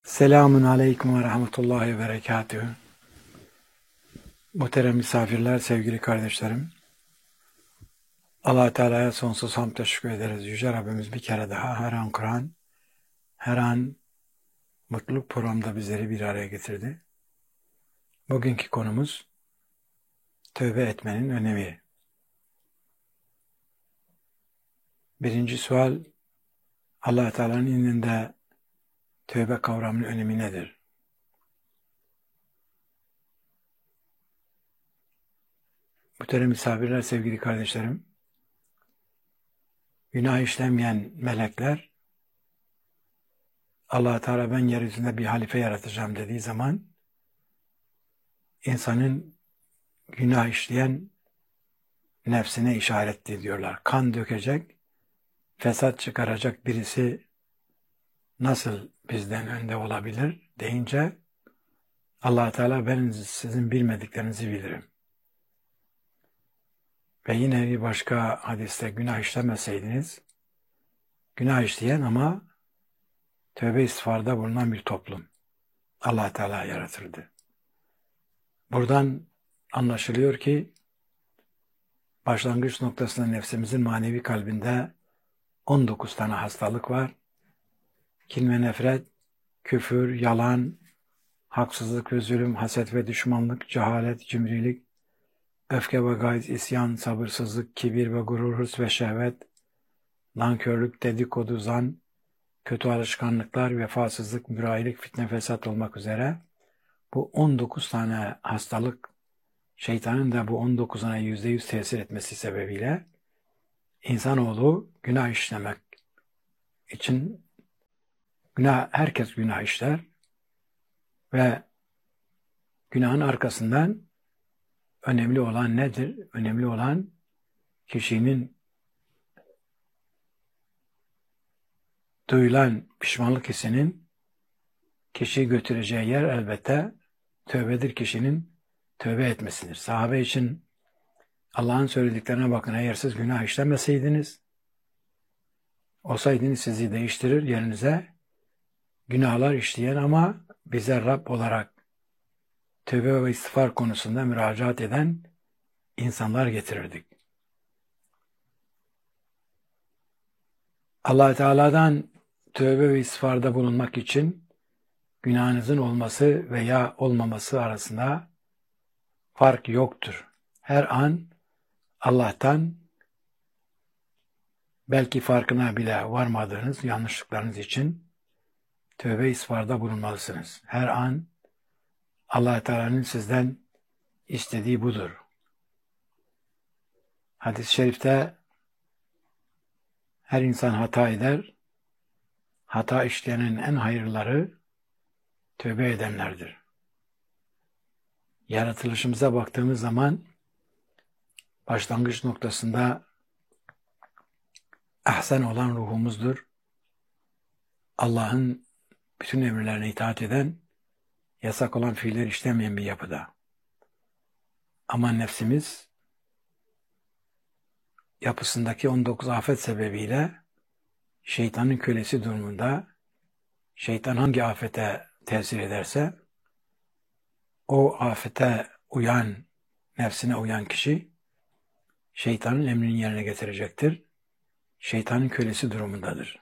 Selamun aleyküm ve rahmetullahi ve berekatühü. Muhterem misafirler, sevgili kardeşlerim. Allah Teala'ya sonsuz hamd teşekkür ederiz. Yüce Rabbimiz bir kere daha her an Kur'an, her an mutluluk programda bizleri bir araya getirdi. Bugünkü konumuz tövbe etmenin önemi. Birinci sual, Allah Teala'nın indinde tövbe kavramının önemi nedir? Muhterem misafirler, sevgili kardeşlerim, günah işlemeyen melekler, Allah Teala ben yeryüzünde bir halife yaratacağım dediği zaman insanın günah işleyen nefsine işaret ediyorlar. Kan dökecek, fesat çıkaracak birisi nasıl bizden önde olabilir deyince Allah Teala ben sizin bilmediklerinizi bilirim. Ve yine bir başka hadiste günah işlemeseydiniz, günah işleyen ama tövbe istiğfarda bulunan bir toplum Allah Teala yaratırdı. Buradan anlaşılıyor ki başlangıç noktasında nefsimizin manevi kalbinde 19 tane hastalık var. Kin ve nefret, küfür, yalan, haksızlık ve zulüm, haset ve düşmanlık, cehalet, cimrilik, öfke ve gayz, isyan, sabırsızlık, kibir ve gurur, hırs ve şehvet, nankörlük, dedikodu, zan, kötü alışkanlıklar, vefasızlık, mürahilik, fitne, fesat olmak üzere bu 19 tane hastalık, şeytanın da bu 19'una %100 tesir etmesi sebebiyle insanoğlu günah işlemek için herkes günah işler ve günahın arkasından önemli olan nedir? Önemli olan kişinin duyulan pişmanlık hissinin kişiyi götüreceği yer elbette tövbedir, kişinin tövbe etmesidir. Sahabe için Allah'ın söylediklerine bakın, eğer siz günah işlemeseydiniz, olsaydınız sizi değiştirir, yerinize günahlar işleyen ama bize Rab olarak tövbe ve istiğfar konusunda müracaat eden insanlar getirirdik. Allah Teala'dan tövbe ve istiğfarda bulunmak için günahınızın olması veya olmaması arasında fark yoktur. Her an Allah'tan belki farkına bile varmadığınız yanlışlıklarınız için tövbe istiğfarda bulunmalısınız. Her an Allah Teala'nın sizden istediği budur. Hadis-i şerifte her insan hata eder. Hata işleyenin en hayırlıları tövbe edenlerdir. Yaratılışımıza baktığımız zaman başlangıç noktasında ahsen olan ruhumuzdur. Allah'ın bütün emirlerine itaat eden, yasak olan fiiller işlemeyen bir yapıda. Ama nefsimiz yapısındaki 19 afet sebebiyle şeytanın kölesi durumunda, şeytan hangi afete tesir ederse o afete uyan, nefsine uyan kişi şeytanın emrini yerine getirecektir. Şeytanın kölesi durumundadır.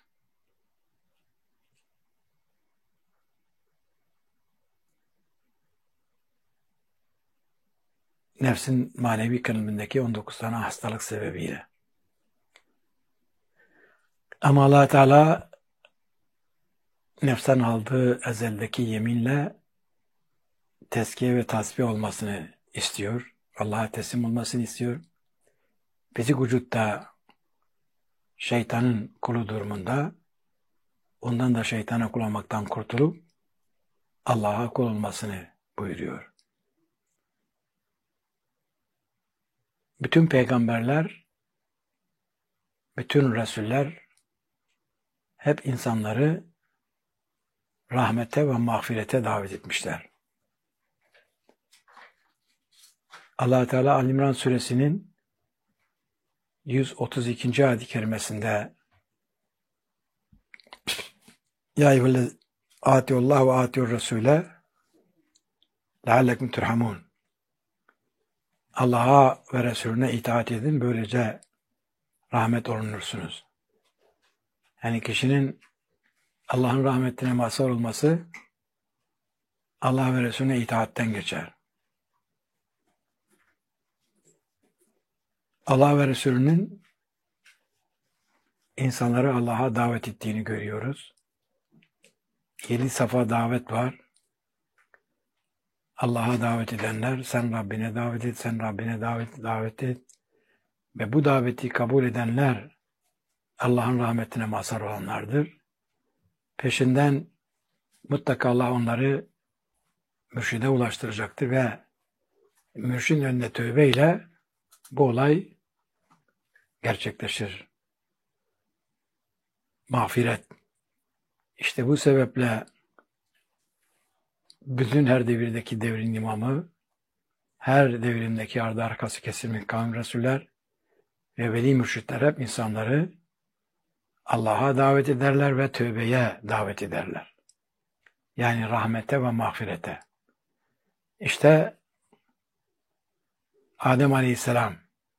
Nefsin manevi kalbindeki 19 tane hastalık sebebiyle. Ama Allah Teala nefsten aldığı ezeldeki yeminle tezkiye ve tasfiye olmasını istiyor. Allah'a teslim olmasını istiyor. Fizik vücutta şeytanın kulu durumunda ondan da şeytana kul olmaktan kurtulup Allah'a kul olmasını buyuruyor. Bütün peygamberler, bütün Resuller hep insanları rahmete ve mağfirete davet etmişler. Allah Teala Ali İmran suresinin 132. ayet-i kerimesinde Atiullah ve atiur Resul'e leallekum turhamun. Allah'a ve Resulüne itaat edin, böylece rahmet olunursunuz. Yani kişinin Allah'ın rahmetine mazhar olması Allah ve Resulüne itaatten geçer. Allah ve Resulünün insanları Allah'a davet ettiğini görüyoruz. 7 safa davet var. Allah'a davet edenler, sen Rabbine davet et, sen Rabbine davet et. Ve bu daveti kabul edenler Allah'ın rahmetine mazhar olanlardır. Peşinden mutlaka Allah onları mürşide ulaştıracaktır ve mürşidin önüne tövbeyle bu olay gerçekleşir. Mağfiret. İşte bu sebeple bütün her devirdeki devrin imamı, her devrindeki ardı arkası kesilmiş kavim Resuller ve veli mürşitler hep insanları Allah'a davet ederler ve tövbeye davet ederler. Yani rahmete ve mağfirete. İşte Adem Aleyhisselam,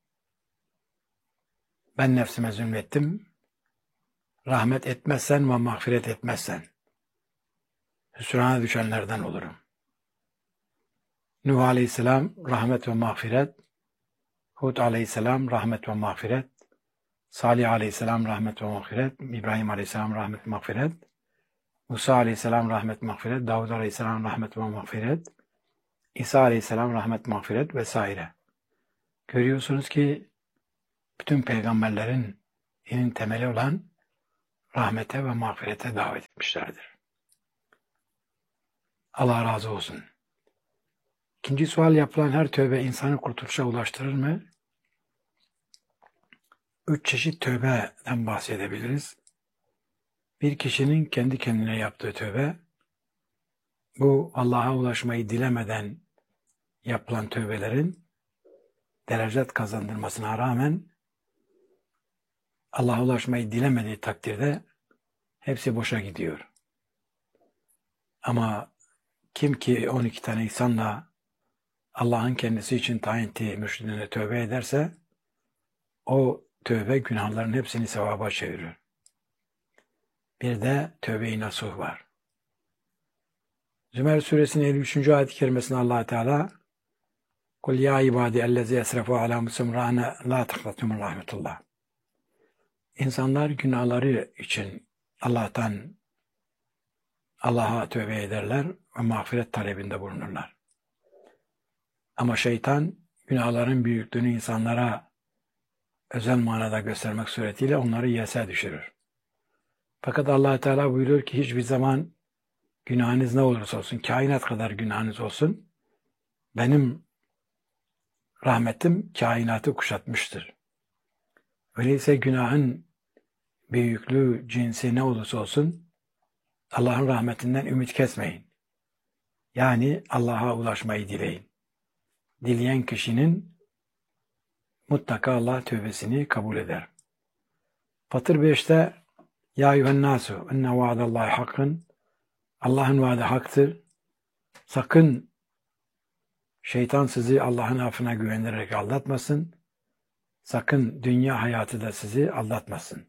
ben nefsime zulmettim, rahmet etmezsen ve mağfiret etmezsen hüsrana düşenlerden olurum. Nuh Aleyhisselam rahmet ve mağfiret, Hud Aleyhisselam rahmet ve mağfiret, Salih Aleyhisselam rahmet ve mağfiret, İbrahim Aleyhisselam rahmet ve mağfiret, Musa Aleyhisselam rahmet ve mağfiret, Davud Aleyhisselam rahmet ve mağfiret, İsa Aleyhisselam rahmet ve mağfiret vesaire. Görüyorsunuz ki bütün peygamberlerin dinin temeli olan rahmete ve mağfirete davet etmişlerdir. Allah razı olsun. İkinci sual, yapılan her tövbe insanı kurtuluşa ulaştırır mı? 3 çeşit tövbeden bahsedebiliriz. Bir kişinin kendi kendine yaptığı tövbe, bu Allah'a ulaşmayı dilemeden yapılan tövbelerin derecet kazandırmasına rağmen Allah'a ulaşmayı dilemediği takdirde hepsi boşa gidiyor. Ama kim ki 12 tane insanla Allah'ın kendisi için tayin ettiği mürşidine tövbe ederse o tövbe günahların hepsini sevaba çevirir. Bir de tövbe-i nasuh var. Zümer suresinin 53. ayet-i kerimesinde Allah Teala "Kul ya ibadi ellezî esrefû alâ enfusihim lâ taknatû min rahmetullah." İnsanlar günahları için Allah'a tövbe ederler ve mağfiret talebinde bulunurlar. Ama şeytan günahların büyüklüğünü insanlara özel manada göstermek suretiyle onları yese düşürür. Fakat Allah Teala buyuruyor ki hiçbir zaman günahınız ne olursa olsun, kainat kadar günahınız olsun, benim rahmetim kainatı kuşatmıştır. Öyleyse günahın büyüklüğü, cinsi ne olursa olsun Allah'ın rahmetinden ümit kesmeyin. Yani Allah'a ulaşmayı dileyin. Dileyen kişinin mutlaka Allah tövbesini kabul eder. Fatır 5'te "Ya eyyühennâsû enne vaadallahi hakkın." Allah'ın vaadi haktır. Sakın şeytan sizi Allah'ın affına güvenerek aldatmasın. Sakın dünya hayatı da sizi aldatmasın.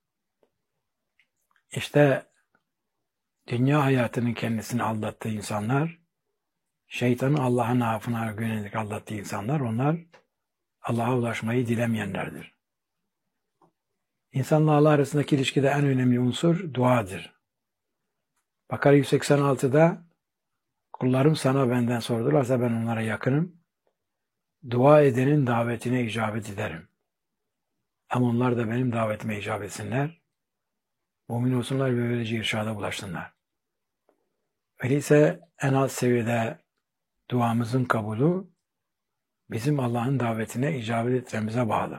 İşte dünya hayatının kendisini aldattığı insanlar, şeytanın Allah'ın affına güvenerek aldattığı insanlar, onlar Allah'a ulaşmayı dilemeyenlerdir. İnsanla Allah arasındaki ilişkide en önemli unsur duadır. Bakara 186'da kullarım sana benden sordularsa ben onlara yakınım. Dua edenin davetine icabet ederim. Ama onlar da benim davetime icabet etsinler. Mümin olsunlar ve böylece irşada ulaşsınlar. Öyleyse en alt seviyede duamızın kabulü bizim Allah'ın davetine icabet etmemize bağlı.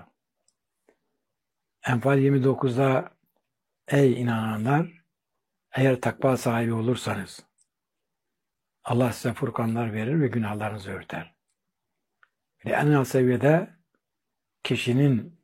Enfal 29'da ey inananlar, eğer takva sahibi olursanız Allah size furkanlar verir ve günahlarınızı örter. Ve en alt seviyede kişinin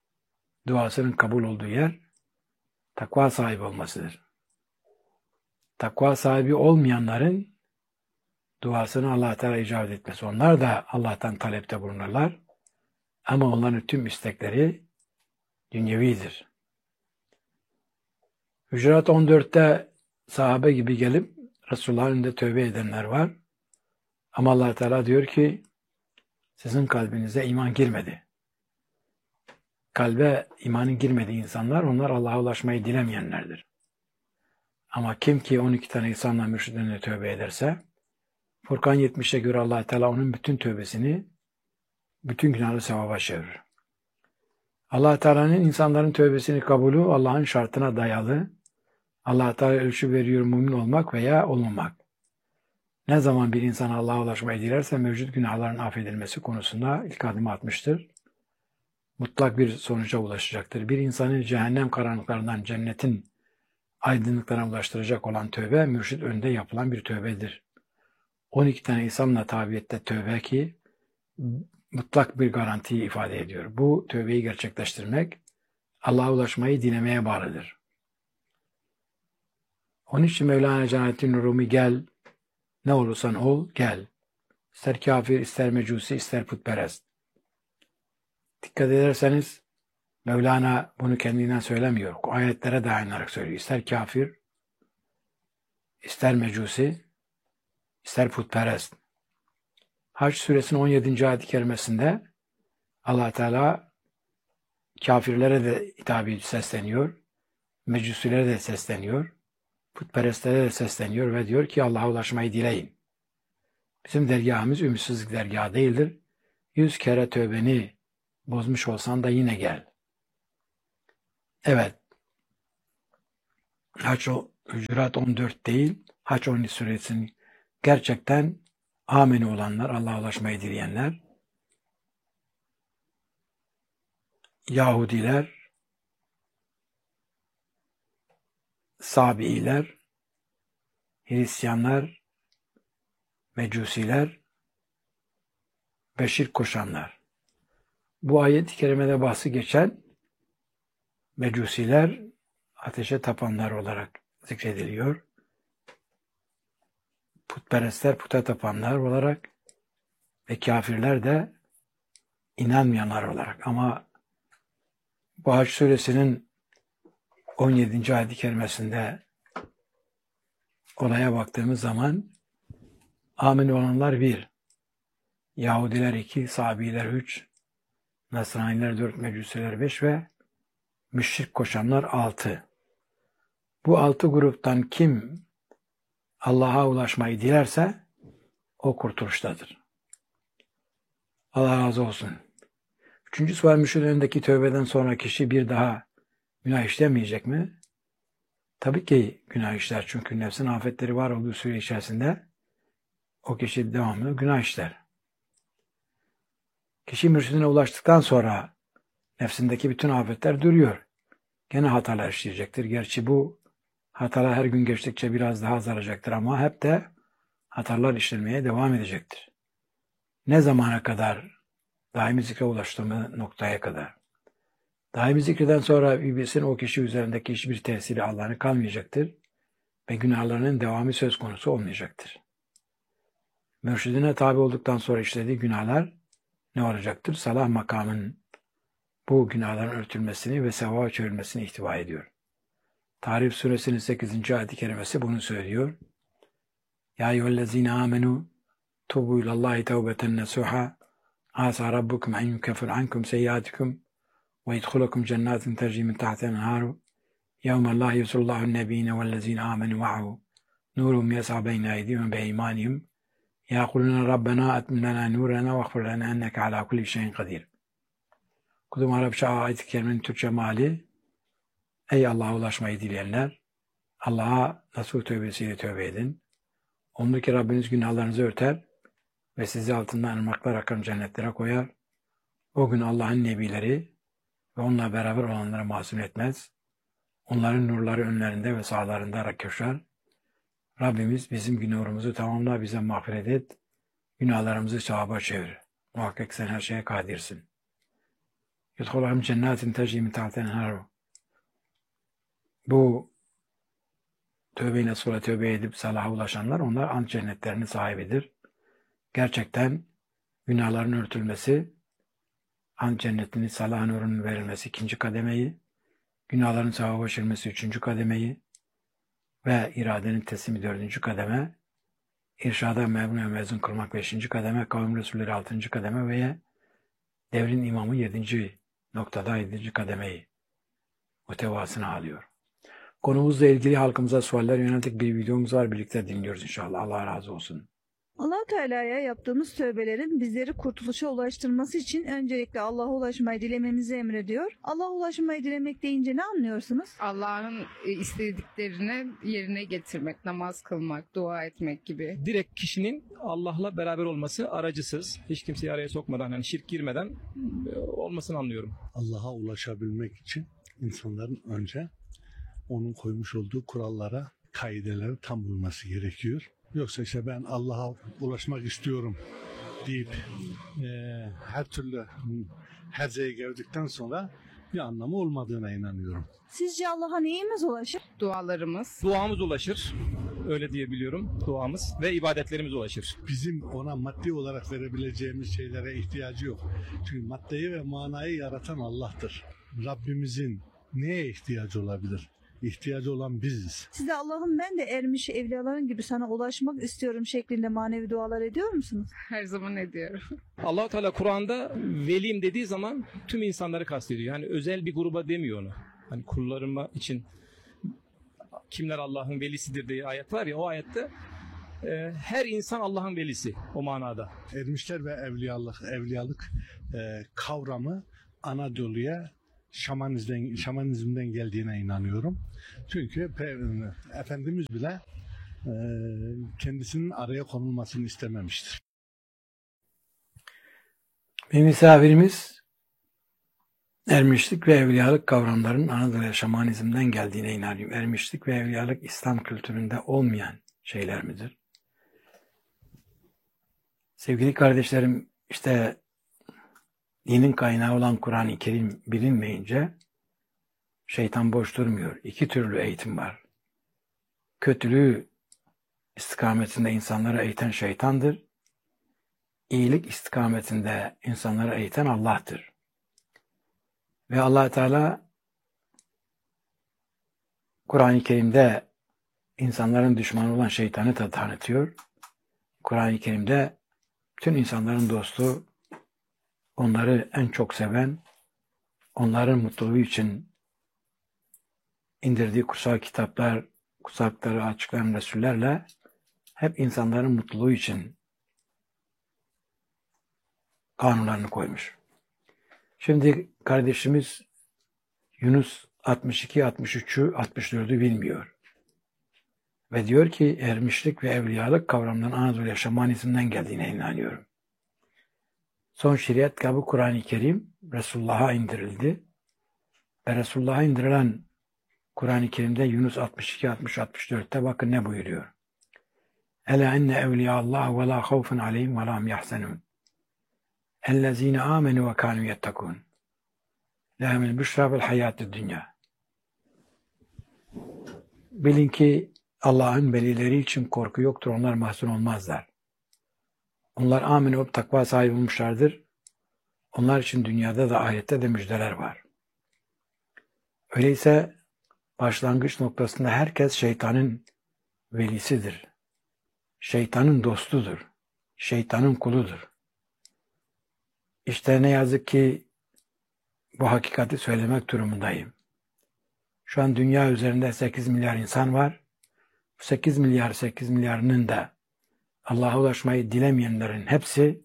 duasının kabul olduğu yer takva sahibi olmasıdır. takva sahibi olmayanların duasını Allah Teala icabet etmez. Onlar da Allah'tan talepte bulunurlar. Ama onların tüm istekleri dünyevidir. Hucurat 14'te sahabe gibi gelip Resulullah'ın önünde tövbe edenler var. Ama Allah Teala diyor ki sizin kalbinize iman girmedi. Kalbe imanın girmediği insanlar, onlar Allah'a ulaşmayı dilemeyenlerdir. Ama kim ki 12 tane insanla mürşidin önünde tövbe ederse, Furkan 70'e göre Allah Teala onun bütün tövbesini, bütün günahını sevaba çevirir. Allah Teala'nın insanların tövbesini kabulü Allah'ın şartına dayalı. Allah Teala ölçü veriyor mümin olmak veya olmamak. Ne zaman bir insan Allah'a ulaşmayı dilerse mevcut günahların affedilmesi konusunda ilk adımı atmıştır. Mutlak bir sonuca ulaşacaktır. Bir insanı cehennem karanlıklarından cennetin aydınlıklarına ulaştıracak olan tövbe, mürşid önünde yapılan bir tövbedir. 12 tane insanla tabiyette tövbe ki mutlak bir garantiyi ifade ediyor. Bu tövbeyi gerçekleştirmek Allah'a ulaşmayı dilemeye bağlıdır. Onun için Mevlana Celaleddin Rumi gel, ne olursan ol gel. İster kafir, ister mecusi, ister putperest. Dikkat ederseniz Mevlana bunu kendinden söylemiyor. Ayetlere dayanarak söylüyor. İster kafir, ister mecusi, ister putperest. Hac suresinin 17. ayet-i kerimesinde Allah Teala kafirlere de hitabı sesleniyor, mecusilere de sesleniyor, putperestlere de sesleniyor ve diyor ki Allah'a ulaşmayı dileyin. Bizim dergahımız ümitsizlik dergahı değildir. 100 kere tövbeni bozmuş olsan da yine gel. Evet. Hucurat 14 değil, Hac 13 suresinin gerçekten ameni olanlar, Allah'a ulaşmayı dileyenler, Yahudiler, Sabiiler, Hristiyanlar, Mecusiler ve şirk koşanlar. Bu ayet-i kerimede bahsi geçen Mecusiler ateşe tapanlar olarak zikrediliyor. Putperestler puta tapanlar olarak ve kafirler de inanmayanlar olarak. Ama bu Hac suresinin 17. ayet-i kerimesinde olaya baktığımız zaman amin olanlar 1, Yahudiler 2, Sabiler 3, Nasraniler 4, Mecusiler 5 ve müşrik koşanlar 6. Bu 6 gruptan kim Allah'a ulaşmayı dilerse o kurtuluştadır. Allah razı olsun. 3. sual müşrikün önündeki tövbeden sonra kişi bir daha günah işlemeyecek mi? Tabii ki günah işler. Çünkü nefsin afetleri var olduğu süre içerisinde o kişi devamlı günah işler. Kişi mürşidine ulaştıktan sonra nefsindeki bütün afetler duruyor. Gene hatalar işleyecektir. Gerçi bu hatalar her gün geçtikçe biraz daha azalacaktır ama hep de hatalar işlemeye devam edecektir. Ne zamana kadar? Daimi zikre ulaştığımız noktaya kadar. Daimi zikreden sonra iblisin o kişi üzerindeki hiçbir tesiri Allah'ın kalmayacaktır ve günahlarının devamı söz konusu olmayacaktır. Mürşidine tabi olduktan sonra işlediği günahlar ne olacaktır? Salah makamının bu günahların örtülmesini ve sevaba çevrilmesini ihtiva ediyor. Tarif suresinin 8. ayet-i kerimesi bunu söylüyor. Ya eyyühellezine amenu tubu ilallahi tevbeten nesuha asa rabbukum en yukeffir ankum seyyiatikum ve yedhulukum cennetin tecri min tahtiha el-enharu yevme la yusullahu nebiyine vellezine amenu ma'hu nurum yes'a beyne eydihim ve imanihim yaquluna rabbena etmim lana nurana veghfir lana enneke ala kulli şeyin kadir. Okudum Arapça ayet-i kerimenin Türkçe meali. Ey Allah'a ulaşmayı dileyenler, Allah'a nasuh tövbesiyle tövbe edin. Ondaki Rabbiniz günahlarınızı örter ve sizi altından ırmaklar akan cennetlere koyar. O gün Allah'ın nebileri ve onunla beraber olanları masum etmez. Onların nurları önlerinde ve sağlarında koşar. Rabbimiz bizim günahımızı tamamla, bize mağfiret et. Günahlarımızı sevaba çevir. Muhakkak sen her şeye kadirsin. tövbe-i nasuha tövbe edip salaha ulaşanlar onlar an cennetlerinin sahibidir. Gerçekten günahların örtülmesi, an cennetinin salah nurunun verilmesi ikinci kademeyi, günahların sevaba başarılması üçüncü kademeyi ve iradenin teslimi dördüncü kademe, irşada memnun ve mezun kılmak beşinci kademe, kavim resulleri altıncı kademe ve devrin imamı yedinci noktada yedinci kademeyi muhtevasını alıyor. Konumuzla ilgili halkımıza sualler yönelik bir videomuz var. Birlikte dinliyoruz inşallah. Allah razı olsun. Allah Teala'ya yaptığımız tövbelerin bizleri kurtuluşa ulaştırması için öncelikle Allah'a ulaşmayı dilememizi emrediyor. Allah'a ulaşmayı dilemek deyince ne anlıyorsunuz? Allah'ın istediklerini yerine getirmek, namaz kılmak, dua etmek gibi. Direkt kişinin Allah'la beraber olması, aracısız, hiç kimseyi araya sokmadan, hani şirk girmeden olmasını anlıyorum. Allah'a ulaşabilmek için insanların önce onun koymuş olduğu kurallara, kaidelere tam uyması gerekiyor. Yoksa işte ben Allah'a ulaşmak istiyorum deyip her türlü herzeye geldikten sonra bir anlamı olmadığına inanıyorum. Sizce Allah'a neyimiz ulaşır? Dualarımız. Duamız ulaşır, öyle diyebiliyorum, duamız ve ibadetlerimiz ulaşır. Bizim ona maddi olarak verebileceğimiz şeylere ihtiyacı yok. Çünkü maddeyi ve manayı yaratan Allah'tır. Rabbimizin neye ihtiyacı olabilir? İhtiyacı olan biziz. Size Allah'ım ben de ermiş evliyaların gibi sana ulaşmak istiyorum şeklinde manevi dualar ediyor musunuz? Her zaman ediyorum. Allah-u Teala Kur'an'da velim dediği zaman tüm insanları kastediyor. Yani özel bir gruba demiyor onu. Hani kullarıma için kimler Allah'ın velisidir diye ayet var ya, o ayette her insan Allah'ın velisi o manada. Ermişler ve evliyalık kavramı Anadolu'ya şamanizmden geldiğine inanıyorum. Çünkü Efendimiz bile kendisinin araya konulmasını istememiştir. Bir misafirimiz ermişlik ve evliyalık kavramlarının Anadolu şamanizmden geldiğine inanıyorum. Ermişlik ve evliyalık İslam kültüründe olmayan şeyler midir? Sevgili kardeşlerim, işte dinin kaynağı olan Kur'an-ı Kerim bilinmeyince şeytan boş durmuyor. İki türlü eğitim var. Kötülüğü istikametinde insanlara eğiten şeytandır. İyilik istikametinde insanlara eğiten Allah'tır. Ve Allah Teala Kur'an-ı Kerim'de insanların düşmanı olan şeytanı da tanıtıyor. Kur'an-ı Kerim'de bütün insanların dostu, onları en çok seven, onların mutluluğu için indirdiği kutsal kitaplar, kutsakları açıklayan Resullerle hep insanların mutluluğu için kanunlarını koymuş. Şimdi kardeşimiz Yunus 62, 63'ü, 64'ü bilmiyor. Ve diyor ki ermişlik ve evliyalık kavramlarının Anadolu şamanizmden geldiğine inanıyorum. Son şeriat kitabı Kur'an-ı Kerim Resulullah'a indirildi. Ve Resulullah'a indirilen Kur'an-ı Kerim'de Yunus 62, 60, 64'te bakın ne buyuruyor. Ela enne evliyallah ve la havfun aleyhim ve la hum yahzenun. Ellezine amenu ve kanu yettekun. Lehemil büşra vel hayatü dünya. Bilin ki Allah'ın velileri için korku yoktur. Onlar mahzun olmazlar. Onlar aminu olup takva sahibi olmuşlardır. Onlar için dünyada da ahirette de müjdeler var. Öyleyse başlangıç noktasında herkes şeytanın velisidir. Şeytanın dostudur. Şeytanın kuludur. İşte ne yazık ki bu hakikati söylemek durumundayım. Şu an dünya üzerinde 8 milyar insan var. Bu 8 milyarının da Allah'a ulaşmayı dilemeyenlerin hepsi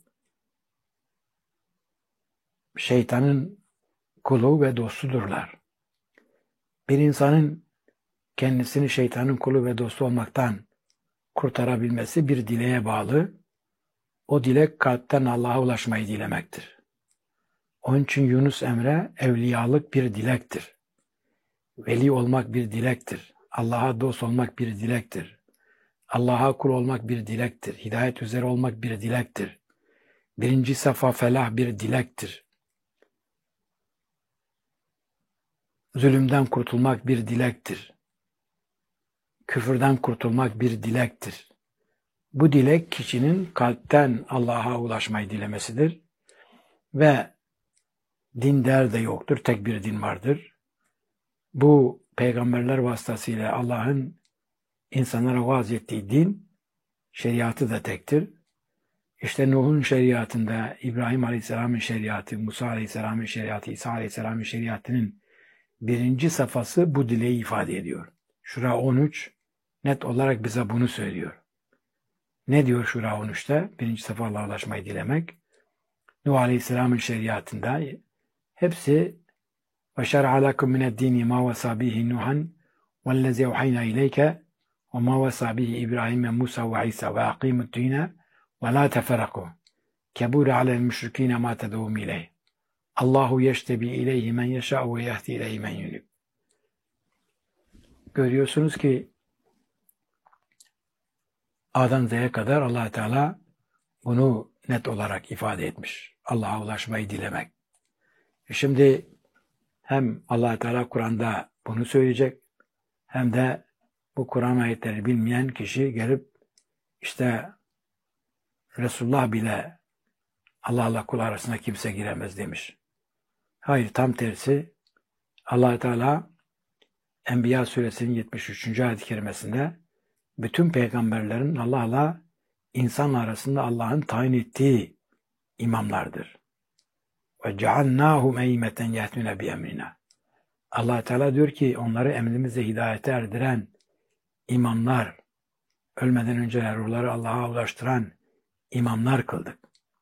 şeytanın kulu ve dostudurlar. Bir insanın kendisini şeytanın kulu ve dostu olmaktan kurtarabilmesi bir dileğe bağlı. O dilek kalpten Allah'a ulaşmayı dilemektir. Onun için Yunus Emre evliyalık bir dilektir. Veli olmak bir dilektir. Allah'a dost olmak bir dilektir. Allah'a kul olmak bir dilektir. Hidayet üzere olmak bir dilektir. Birinci safa felah bir dilektir. Zulümden kurtulmak bir dilektir. küfürden kurtulmak bir dilektir. Bu dilek kişinin kalpten Allah'a ulaşmayı dilemesidir. Ve din der de yoktur, tek bir din vardır. Bu peygamberler vasıtasıyla Allah'ın insanlara vaaz ettiği din, şeriatı da tektir. İşte Nuh'un şeriatında, İbrahim Aleyhisselam'ın şeriatı, Musa Aleyhisselam'ın şeriatı, İsa Aleyhisselam'ın şeriatının birinci safhası bu dileği ifade ediyor. Şura 13 net olarak bize bunu söylüyor. Ne diyor Şura 13'te? Birinci safa Allah'a ulaşmayı dilemek. Nuh Aleyhisselam'ın şeriatında hepsi وَشَرْعَ لَكُمْ مِنَ الدِّينِ مَا وَسَى بِهِ نُوحًا وَالَّذِي أَوْحَيْنَا إِلَيْكَ وَمَا وَسَى بِهِ إِبْرَاهِيمَ مُوسَى وَعِيسَى وَأَقِيمُوا الدِّينَ وَلَا تَفَرَّقُوا كَبُرَ عَلَى الْمُشْرِكِينَ مَا تَدْعُوهُمْ إِلَيْهِ اللّٰهُ يَجْتَبِي إِلَيْهِ مَنْ يَشَاءُ وَيَهْدِي إِلَيْهِ مَنْ يُنِيبُ. Görüyorsunuz ki A'dan Z'ye kadar Allah Teala bunu net olarak ifade etmiş. Allah'a ulaşmayı dilemek. Şimdi hem Allah Teala Kur'an'da bunu söyleyecek, hem de bu Kur'an ayetleri bilmeyen kişi gelip işte Resulullah bile Allah'la kul arasında kimse giremez demiş. Hayır, tam tersi. Allah Teala Enbiya suresinin 73. ayet-i kerimesinde bütün peygamberlerin Allah'la insan arasında Allah'ın tayin ettiği imamlardır. Ve cealnâhum eymeten yehdûne bi emrina. Allah Teala diyor ki onları emrimizle hidayete erdiren imamlar, ölmeden önce ruhları Allah'a ulaştıran imamlar kıldık.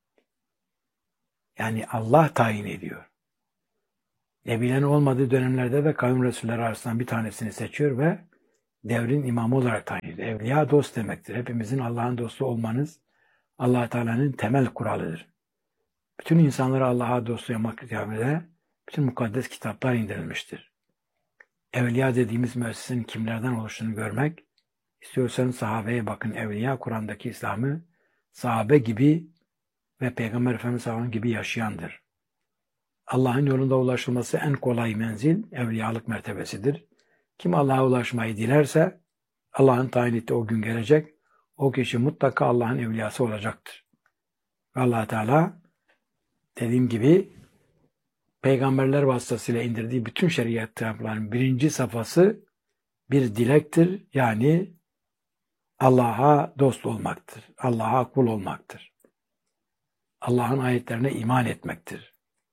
Yani Allah tayin ediyor. Nebilerin olmadığı dönemlerde de kavim resulleri arasından bir tanesini seçiyor ve devrin imamı olarak tayin ediyor. Evliya dost demektir. Hepimizin Allah'ın dostu olmanız Allah Teala'nın temel kuralıdır. Bütün insanları Allah'a dost yapmak icabıyla bütün mukaddes kitaplar indirilmiştir. Evliya dediğimiz müessesenin kimlerden oluştuğunu görmek, istiyorsanız sahabeye bakın. Evliya Kur'an'daki İslam'ı sahabe gibi ve Peygamber Efendimiz sallallahu gibi yaşayandır. Allah'ın yolunda ulaşılması en kolay menzil evliyalık mertebesidir. Kim Allah'a ulaşmayı dilerse Allah'ın tayin ettiği o gün gelecek. O kişi mutlaka Allah'ın evliyası olacaktır. Allah Teala dediğim gibi peygamberler vasıtasıyla indirdiği bütün şeriat kitaplarının birinci safhası bir dilektir. Yani Allah'a dost olmaktır. Allah'a kul olmaktır. Allah'ın ayetlerine iman etmektir.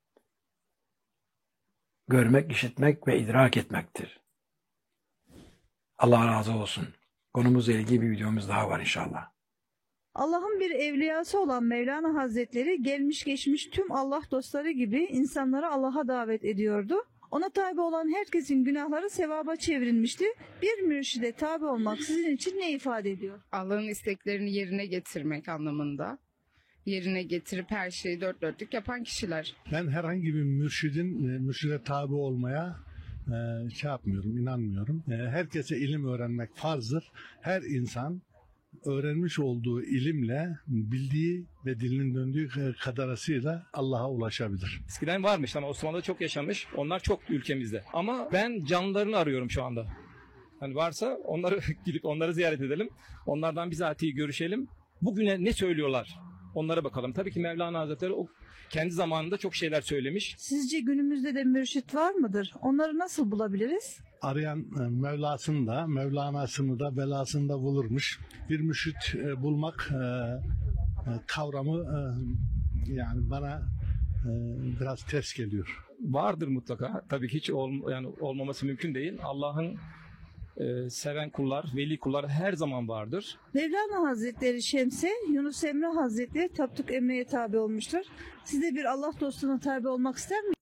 Görmek, işitmek ve idrak etmektir. Allah razı olsun. Konumuzla ilgili bir videomuz daha var inşallah. Allah'ın bir evliyası olan Mevlana Hazretleri gelmiş geçmiş tüm Allah dostları gibi insanları Allah'a davet ediyordu. Ona tabi olan herkesin günahları sevaba çevrilmişti. Bir mürşide tabi olmak sizin için ne ifade ediyor? Allah'ın isteklerini yerine getirmek anlamında. Yerine getirip her şeyi dört dörtlük yapan kişiler. Ben herhangi bir mürşide tabi olmaya inanmıyorum. Herkese ilim öğrenmek farzdır. Her insan öğrenmiş olduğu ilimle bildiği ve dilinin döndüğü kadarıyla Allah'a ulaşabilir. Eskiden varmış ama Osmanlı'da çok yaşamış. Onlar çok ülkemizde. Ama ben canlılarını arıyorum şu anda. Hani varsa onları gidip onları ziyaret edelim. Onlardan bizatihi görüşelim. Bugüne ne söylüyorlar? Onlara bakalım. Tabii ki Mevlana Hazretleri o kendi zamanında çok şeyler söylemiş. Sizce günümüzde de mürşit var mıdır? Onları nasıl bulabiliriz? Arayan Mevlasını da, Mevlana'sını da, belasını da bulurmuş. Bir mürşit bulmak kavramı yani bana biraz ters geliyor. Vardır mutlaka. Tabii ki hiç olmaması mümkün değil. Allah'ın seven kullar, veli kullar her zaman vardır. Mevlana Hazretleri Şems'e, Yunus Emre Hazretleri Tapduk Emre'ye tabi olmuştur. Siz de bir Allah dostuna tabi olmak ister misiniz?